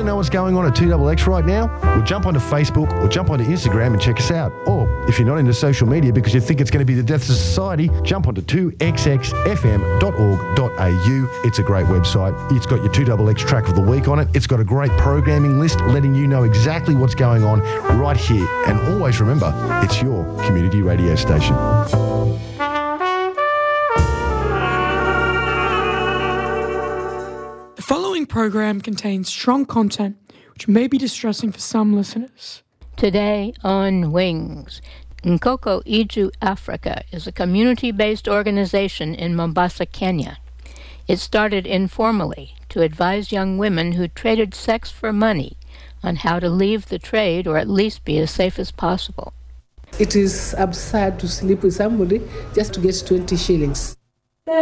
to know what's going on at 2XX right now? Well, jump onto Facebook or jump onto Instagram and check us out. Or if you're not into social media because you think it's going to be the death of society, jump onto 2xxfm.org.au. It's a great website. It's got your 2XX track of the week on it. It's got a great programming list letting you know exactly what's going on right here. And always remember, it's your community radio station. The following program contains strong content which may be distressing for some listeners. Today on Wings, Nkoko Iju Africa is a community-based organization in Mombasa, Kenya. It started informally to advise young women who traded sex for money on how to leave the trade or at least be as safe as possible. It is absurd to sleep with somebody just to get 20 shillings.